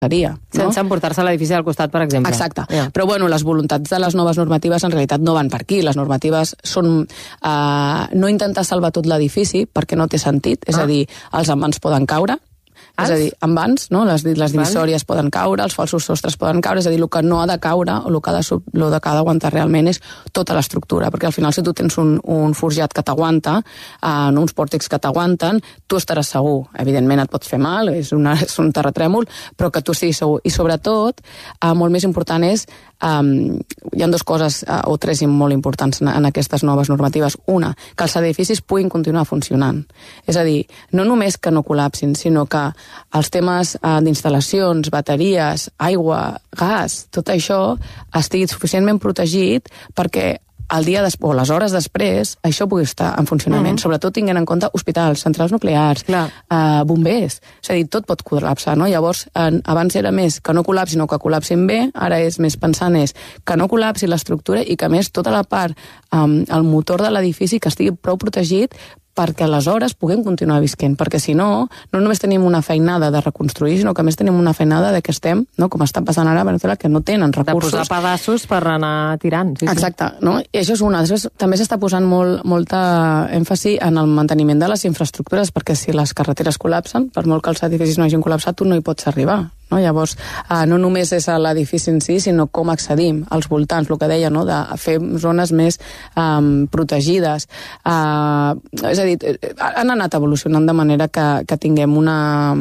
seria. Sense emportar-se l'edifici al costat, per exemple. Exacte. Però bueno, les voluntats de les noves normatives en realitat no van per aquí. Les normatives són no intentar salvar tot l'edifici perquè no té sentit. És a dir, els envans poden caure, és a dir, envans, no? Les divisòries poden caure, els falsos sostres poden caure, és a dir, el que no ha de caure o el que ha d'aguantar realment és tota l'estructura, perquè al final si tu tens un forjat que t'aguanta, uns pòrtics que t'aguanten, tu estaràs segur. Evidentment et pots fer mal, és un terratrèmol, però que tu estiguis segur. I sobretot, molt més important és, hi ha dues coses, o tres molt importants en aquestes noves normatives. Una, que els edificis puguin continuar funcionant. És a dir, no només que no col·lapsin, sinó que els temes d'instal·lacions, bateries, aigua, gas, tot això estigui suficientment protegit perquè el dia o les hores després això pugui estar en funcionament, sobretot tinguent en compte hospitals, centrals nuclears, bombers, és a dir, tot pot col·lapsar, no? Llavors, abans era més que no col·lapsin o que col·lapsin bé, ara és més pensant és que no col·lapsi l'estructura i que a més tota la part, el motor de l'edifici que estigui prou protegit perquè aleshores puguem continuar visquent, perquè si no, no només tenim una feinada de reconstruir, sinó que a més tenim una feinada de que estem, no, com està passant ara a Venezuela, que no tenen recursos. De posar pedassos per anar tirant. Exacte, no? I això és una. Després, també s'està posant molta èmfasi en el manteniment de les infraestructures, perquè si les carreteres col·lapsen, per molt que els edificis no hagin col·lapsat, tu no hi pots arribar. No? Llavors, no només és l'edifici en si, sinó com accedim als voltants, el que deia, no? De fer zones més protegides. És a dir, han anat evolucionant de manera que tinguem una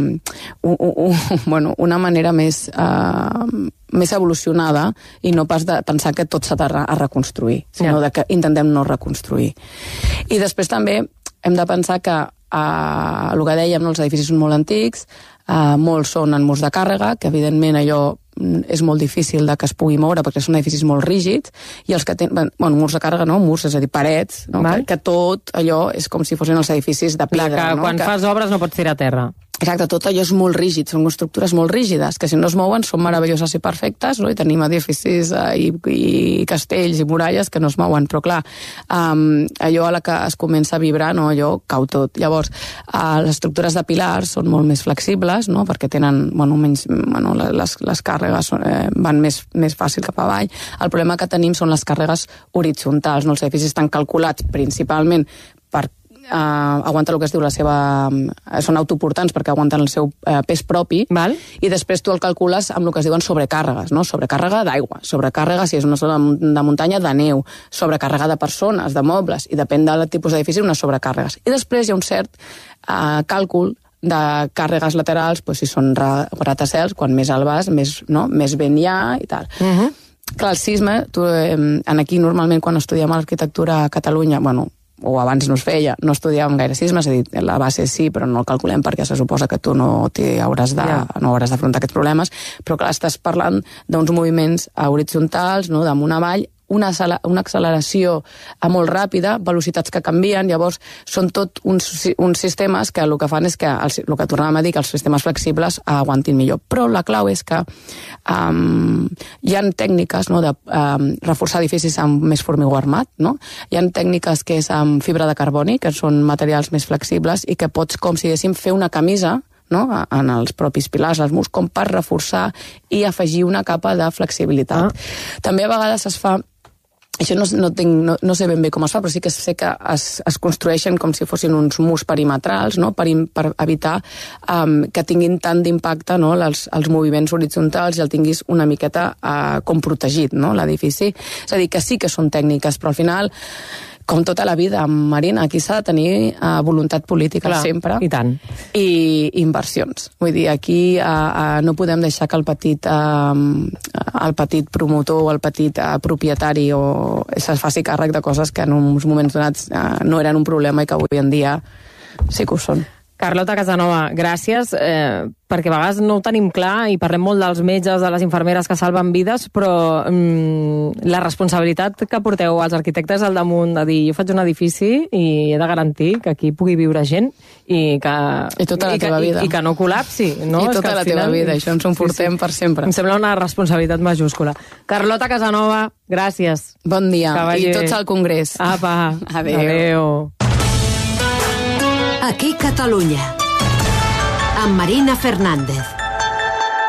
manera més evolucionada i no pas de pensar que tot s'ha de reconstruir, sinó que intentem no reconstruir. I després també hem de pensar que el que dèiem, els edificis són molt antics, molts són en murs de càrrega, que evidentment allò és molt difícil de que es pugui moure perquè són edificis molt rígids, i els que tenen, murs de càrrega no, murs, és a dir, parets, no? Que tot allò és com si fossin els edificis de pedra. Quan fas obres no pots tirar a terra. Exacte, tot allò és molt rígid, són estructures molt rígides, que si no es mouen són meravelloses i perfectes, no? I tenim edificis i castells i muralles que no es mouen, però clar, allò a la que es comença a vibrar, no? Allò cau tot. Llavors, les estructures de pilars són molt més flexibles, no? Perquè tenen, les càrregues van més fàcil cap avall. El problema que tenim són les càrregues horitzontals, no? Els edificis estan calculats principalment per aguanta el que es diu són autoportants perquè aguanten el seu pes propi. I després tu el calcules amb el que es diuen sobrecàrregues, no? Sobrecàrrega d'aigua, sobrecàrrega si és una zona de muntanya de neu, sobrecàrrega de persones, de mobles, i depèn del tipus d'edifici unes sobrecàrregues. I després hi ha un cert càlcul de càrregues laterals, si són gratacels, quan més alt vas, més vent hi ha i tal. Clar, el sisme, aquí normalment quan estudiem arquitectura a Catalunya, o abans no es feia, no estudiàvem gaire sisme, és a dir, la base sí, però no el calculem perquè se suposa que tu no hauràs d'afrontar aquests problemes, però clar, estàs parlant d'uns moviments horitzontals, no, damunt avall, una acceleració molt ràpida, velocitats que canvien, llavors són tot uns sistemes que el que fan és que, el que tornàvem a dir, que els sistemes flexibles aguantin millor. Però la clau és que hi ha tècniques de reforçar edificis amb més formigó armat, no? Hi ha tècniques que és amb fibra de carboni, que són materials més flexibles i que pots, com si diguéssim, fer una camisa, no? En els propis pilars, els murs, com per reforçar i afegir una capa de flexibilitat. També a vegades es fa, això no sé ben bé com es fa, però sí que sé que es construeixen com si fossin uns murs perimetrals, no? Per evitar que tinguin tant d'impacte, no? els moviments horitzontals, i el tinguis una miqueta com protegit, no? L'edifici. És a dir, que sí que són tècniques, però al final, com tota la vida, Marina, aquí s'ha de tenir voluntat política sempre. I tant. I inversions. Vull dir, aquí no podem deixar que el petit promotor o el petit propietari se faci càrrec de coses que en uns moments donats no eren un problema i que avui en dia sí que ho són. Carlota Casanova, gràcies, perquè a vegades no ho tenim clar i parlem molt dels metges, de les infermeres que salven vides, però la responsabilitat que porteu als arquitectes al damunt de dir, jo faig un edifici i he de garantir que aquí pugui viure gent i tota la teva vida. I que no col·lapsi. No? I tota la teva vida, això ens ho portem per sempre. Em sembla una responsabilitat majúscula. Carlota Casanova, gràcies. Bon dia. I tots al Congrés. Apa. Adéu. Aquí Catalunya, amb Marina Fernández.